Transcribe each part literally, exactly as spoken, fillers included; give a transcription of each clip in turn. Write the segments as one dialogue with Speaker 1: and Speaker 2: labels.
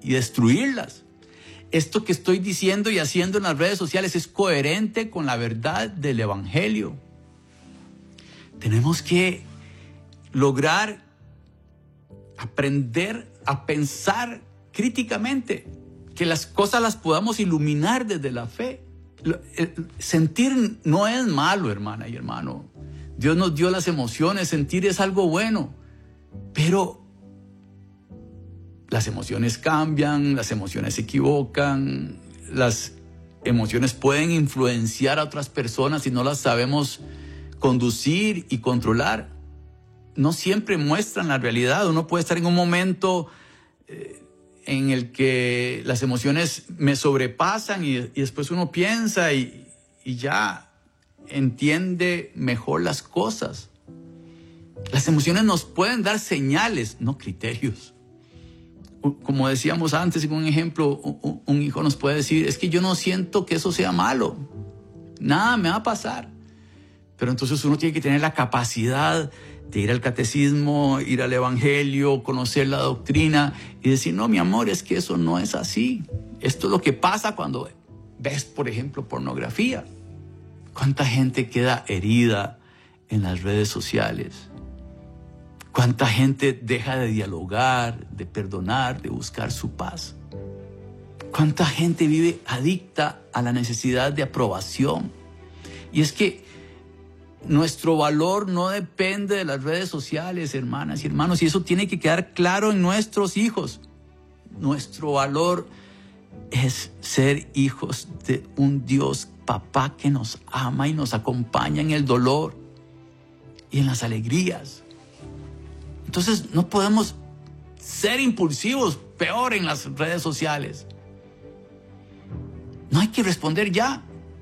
Speaker 1: y destruirlas. Esto que estoy diciendo y haciendo en las redes sociales es coherente con la verdad del Evangelio. Tenemos que lograr aprender a pensar críticamente, que las cosas las podamos iluminar desde la fe. Sentir no es malo, hermana y hermano. Dios nos dio las emociones, sentir es algo bueno, pero las emociones cambian, las emociones se equivocan, las emociones pueden influenciar a otras personas si no las sabemos conducir y controlar. No siempre muestran la realidad. Uno puede estar en un momento eh, en el que las emociones me sobrepasan y, y después uno piensa y, y ya entiende mejor las cosas. Las emociones nos pueden dar señales, no criterios. Como decíamos antes, en un ejemplo, un hijo nos puede decir, es que yo no siento que eso sea malo, nada me va a pasar. Pero entonces uno tiene que tener la capacidad de ir al catecismo, ir al evangelio, conocer la doctrina y decir, no, mi amor, es que eso no es así. Esto es lo que pasa cuando ves, por ejemplo, pornografía. ¿Cuánta gente queda herida en las redes sociales? ¿Cuánta gente deja de dialogar, de perdonar, de buscar su paz? ¿Cuánta gente vive adicta a la necesidad de aprobación? Y es que nuestro valor no depende de las redes sociales, hermanas y hermanos, y eso tiene que quedar claro en nuestros hijos. Nuestro valor es ser hijos de un Dios papá que nos ama y nos acompaña en el dolor y en las alegrías. Entonces no podemos ser impulsivos, peor en las redes sociales. No hay que responder ya.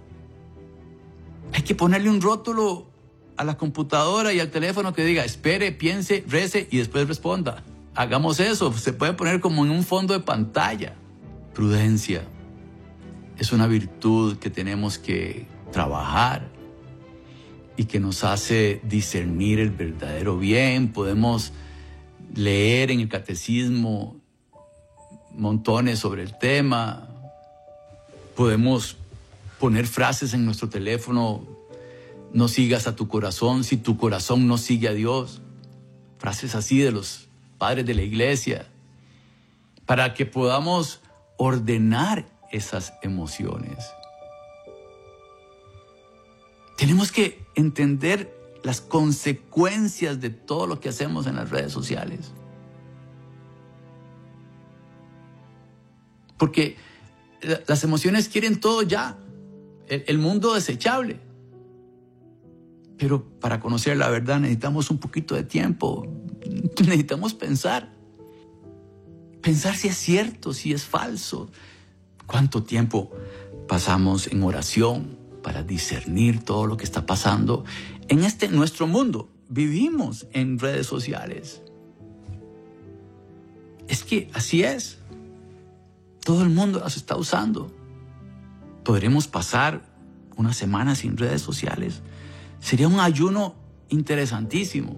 Speaker 1: Hay que ponerle un rótulo a la computadora y al teléfono que diga, espere, piense, rece y después responda. Hagamos eso. Se puede poner como en un fondo de pantalla. Prudencia es una virtud que tenemos que trabajar y que nos hace discernir el verdadero bien. Podemos leer en el catecismo montones sobre el tema. Podemos poner frases en nuestro teléfono, no sigas a tu corazón si tu corazón no sigue a Dios. Frases así de los padres de la iglesia, para que podamos ordenar esas emociones. Tenemos que entender las consecuencias de todo lo que hacemos en las redes sociales. Porque las emociones quieren todo ya, el, el mundo desechable. Pero para conocer la verdad necesitamos un poquito de tiempo, necesitamos pensar. Pensar si es cierto, si es falso. ¿Cuánto tiempo pasamos en oración para discernir todo lo que está pasando en este nuestro mundo? Vivimos en redes sociales. Es que así es. Todo el mundo las está usando. Podremos pasar una semana sin redes sociales. Sería un ayuno interesantísimo.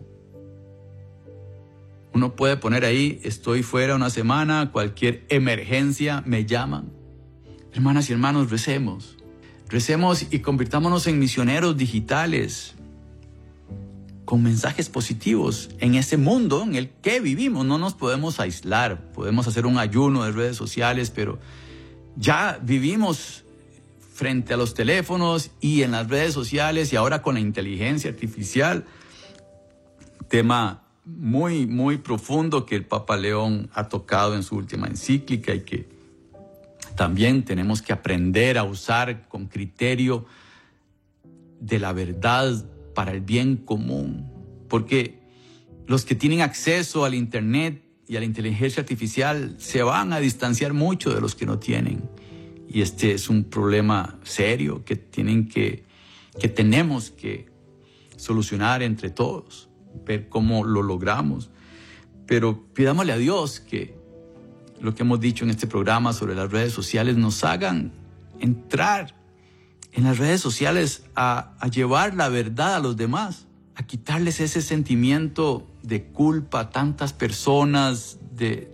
Speaker 1: Uno puede poner ahí, estoy fuera una semana, cualquier emergencia me llaman. Hermanas y hermanos, recemos. Recemos y convirtámonos en misioneros digitales con mensajes positivos en ese mundo en el que vivimos. No nos podemos aislar, podemos hacer un ayuno de redes sociales, pero ya vivimos frente a los teléfonos y en las redes sociales y ahora con la inteligencia artificial. Tema muy, muy profundo que el Papa León ha tocado en su última encíclica y que también tenemos que aprender a usar con criterio de la verdad para el bien común. Porque los que tienen acceso al Internet y a la inteligencia artificial se van a distanciar mucho de los que no tienen. Y este es un problema serio que, tienen que, que tenemos que solucionar entre todos, ver cómo lo logramos. Pero pidámosle a Dios que lo que hemos dicho en este programa sobre las redes sociales nos hagan entrar en las redes sociales a, a llevar la verdad a los demás, a quitarles ese sentimiento de culpa a tantas personas, de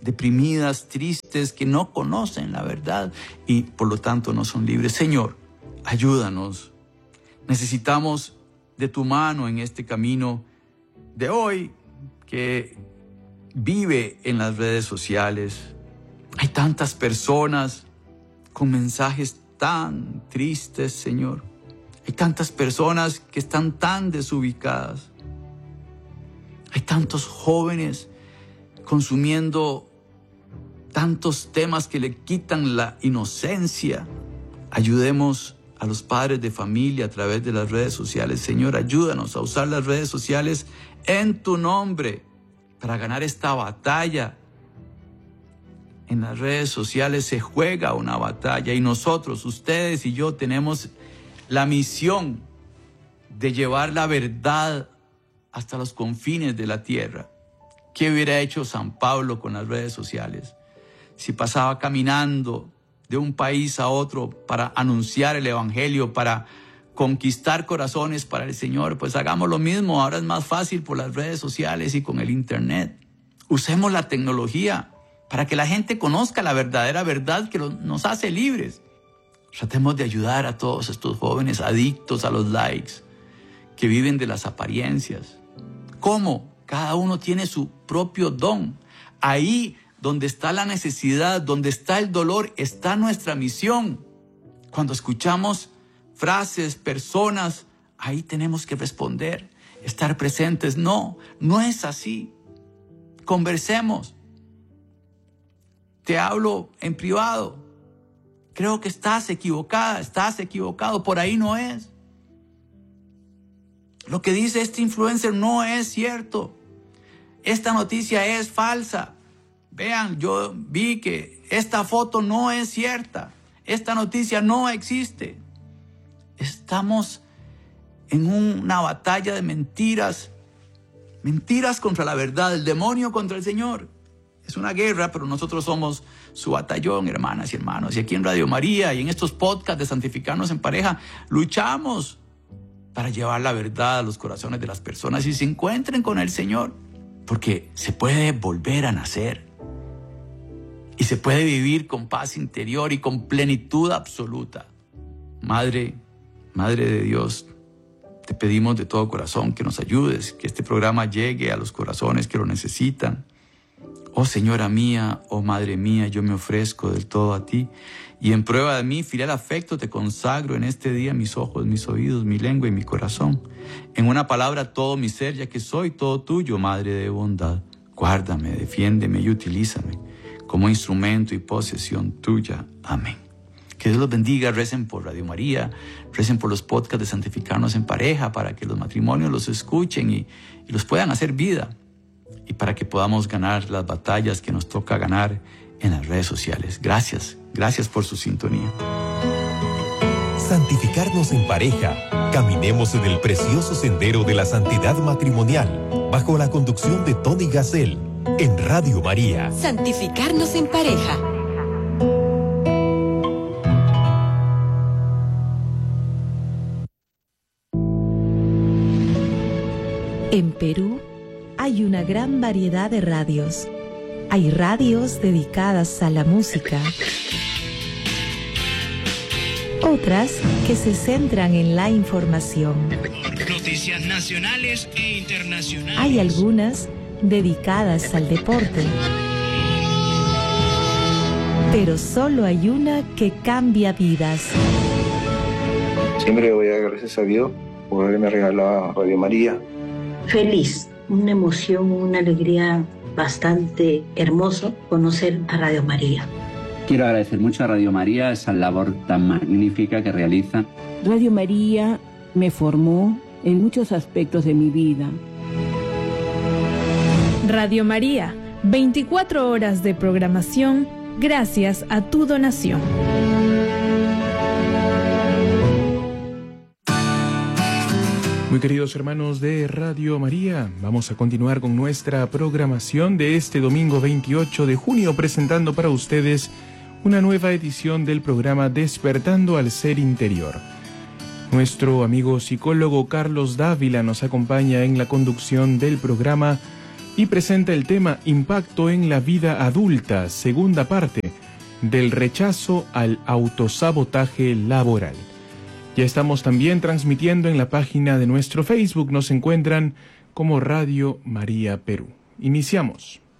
Speaker 1: deprimidas, tristes, que no conocen la verdad y por lo tanto no son libres. Señor, ayúdanos. Necesitamos de tu mano en este camino de hoy que vive en las redes sociales. Hay tantas personas con mensajes tan tristes, Señor. Hay tantas personas que están tan desubicadas. Hay tantos jóvenes consumiendo tantos temas que le quitan la inocencia. Ayudemos a los padres de familia a través de las redes sociales. Señor, ayúdanos a usar las redes sociales en tu nombre para ganar esta batalla. En las redes sociales se juega una batalla y nosotros, ustedes y yo, tenemos la misión de llevar la verdad hasta los confines de la tierra. ¿Qué hubiera hecho San Pablo con las redes sociales? Si pasaba caminando de un país a otro para anunciar el evangelio, para conquistar corazones para el Señor, pues hagamos lo mismo. Ahora es más fácil por las redes sociales y con el internet. Usemos la tecnología para que la gente conozca la verdadera verdad que nos hace libres. Tratemos de ayudar a todos estos jóvenes adictos a los likes, que viven de las apariencias. ¿Cómo? Cada uno tiene su propio don. Ahí donde está la necesidad, donde está el dolor, está nuestra misión. Cuando escuchamos frases, personas, ahí tenemos que responder, estar presentes. No, no es así. Conversemos. Te hablo en privado. Creo que estás equivocada, estás equivocado, por ahí no es. Lo que dice este influencer no es cierto. Esta noticia es falsa. Vean, yo vi que esta foto no es cierta. Esta noticia no existe. Estamos en una batalla de mentiras. Mentiras contra la verdad, el demonio contra el Señor. Es una guerra, pero nosotros somos su batallón, hermanas y hermanos. Y aquí en Radio María y en estos podcasts de Santificarnos en Pareja, luchamos para llevar la verdad a los corazones de las personas y se encuentren con el Señor. Porque se puede volver a nacer. Y se puede vivir con paz interior y con plenitud absoluta. Madre, Madre de Dios, te pedimos de todo corazón que nos ayudes, que este programa llegue a los corazones que lo necesitan. Oh Señora mía, oh Madre mía, yo me ofrezco del todo a ti y en prueba de mi filial afecto te consagro en este día mis ojos, mis oídos, mi lengua y mi corazón. En una palabra todo mi ser, ya que soy todo tuyo, Madre de bondad. Guárdame, defiéndeme y utilízame como instrumento y posesión tuya. Amén. Que Dios los bendiga, recen por Radio María, recen por los podcasts de Santificarnos en Pareja para que los matrimonios los escuchen y, y los puedan hacer vida. Y para que podamos ganar las batallas que nos toca ganar en las redes sociales. Gracias, gracias por su sintonía.
Speaker 2: Santificarnos en Pareja. Caminemos en el precioso sendero de la santidad matrimonial, bajo la conducción de Tony Gassel, en Radio María.
Speaker 3: Santificarnos en Pareja.
Speaker 4: En Perú hay una gran variedad de radios. Hay radios dedicadas a la música, otras que se centran en la información.
Speaker 5: Noticias nacionales e internacionales.
Speaker 4: Hay algunas dedicadas al deporte. Pero solo hay una que cambia vidas.
Speaker 6: Siempre voy a dar gracias a Dios por haberme regalado Radio María.
Speaker 7: Feliz, una emoción, una alegría bastante hermoso conocer a Radio María.
Speaker 8: Quiero agradecer mucho a Radio María esa labor tan magnífica que realiza.
Speaker 9: Radio María me formó en muchos aspectos de mi vida.
Speaker 10: Radio María, veinticuatro horas de programación gracias a tu donación.
Speaker 11: Muy queridos hermanos de Radio María, vamos a continuar con nuestra programación de este domingo veintiocho de junio, presentando para ustedes una nueva edición del programa Despertando al Ser Interior. Nuestro amigo psicólogo Carlos Dávila nos acompaña en la conducción del programa y presenta el tema Impacto en la vida adulta, segunda parte, del rechazo al autosabotaje laboral. Ya estamos también transmitiendo en la página de nuestro Facebook, nos encuentran como Radio María Perú. Iniciamos.